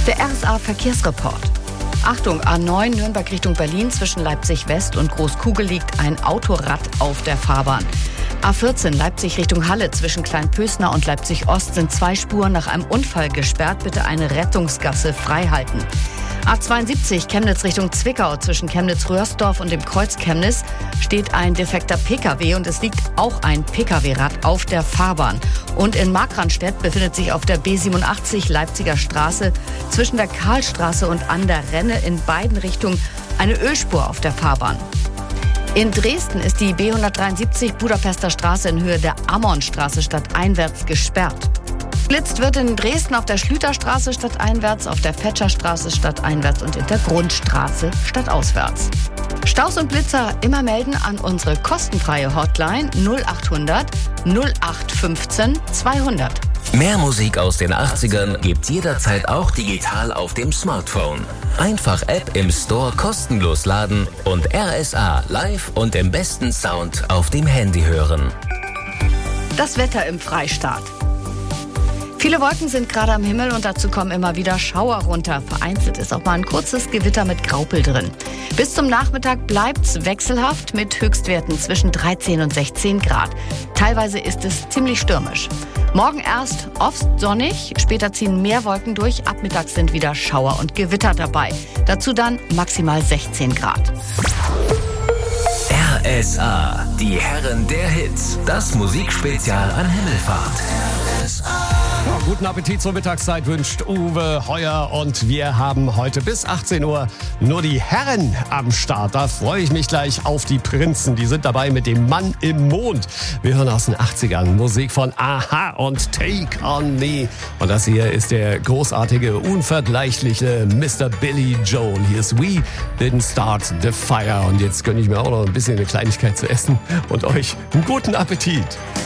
Der RSA-Verkehrsreport. Achtung, A9 Nürnberg Richtung Berlin zwischen Leipzig West und Großkugel liegt ein Autorad auf der Fahrbahn. A14 Leipzig Richtung Halle zwischen Kleinpösner und Leipzig Ost sind 2 Spuren nach einem Unfall gesperrt. Bitte eine Rettungsgasse freihalten. A72 Chemnitz Richtung Zwickau zwischen Chemnitz-Röhrsdorf und dem Kreuz Chemnitz steht ein defekter Pkw und es liegt auch ein Pkw-Rad auf der Fahrbahn. Und in Markranstädt befindet sich auf der B87 Leipziger Straße zwischen der Karlstraße und an der Renne in beiden Richtungen eine Ölspur auf der Fahrbahn. In Dresden ist die B173 Budapester Straße in Höhe der Ammonstraße stadteinwärts gesperrt. Blitzt wird in Dresden auf der Schlüterstraße stadteinwärts, auf der Fetscherstraße stadteinwärts und in der Grundstraße stadtauswärts. Staus und Blitzer immer melden an unsere kostenfreie Hotline 0800 0815 200. Mehr Musik aus den 80ern gibt's jederzeit auch digital auf dem Smartphone. Einfach App im Store kostenlos laden und RSA live und im besten Sound auf dem Handy hören. Das Wetter im Freistaat. Viele Wolken sind gerade am Himmel und dazu kommen immer wieder Schauer runter. Vereinzelt ist auch mal ein kurzes Gewitter mit Graupel drin. Bis zum Nachmittag bleibt's wechselhaft mit Höchstwerten zwischen 13 und 16 Grad. Teilweise ist es ziemlich stürmisch. Morgen erst oft sonnig, später ziehen mehr Wolken durch. Ab Mittag sind wieder Schauer und Gewitter dabei. Dazu dann maximal 16 Grad. RSA, die Herren der Hits. Das Musikspezial an Himmelfahrt. Ja, guten Appetit zur Mittagszeit wünscht Uwe Heuer und wir haben heute bis 18 Uhr nur die Herren am Start. Da freue ich mich gleich auf die Prinzen. Die sind dabei mit dem Mann im Mond. Wir hören aus den 80ern Musik von Aha und Take On Me. Und das hier ist der großartige, unvergleichliche Mr. Billy Joel. Hier ist We Didn't Start the Fire. Und jetzt gönne ich mir auch noch ein bisschen eine Kleinigkeit zu essen und euch einen guten Appetit.